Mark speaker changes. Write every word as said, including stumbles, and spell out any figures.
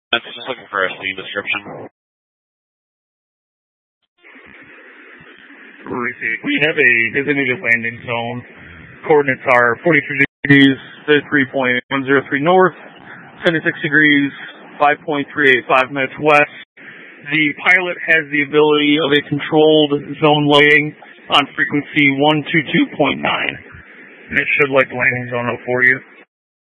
Speaker 1: I'm just looking for a scene description.
Speaker 2: We have a designated landing zone. Coordinates are forty-three degrees, thirty-three point one zero three north, seventy-six degrees, five point three eight five minutes west. The pilot has the ability of a controlled zone lighting on frequency one two two point nine. And it should light the landing zone up for you.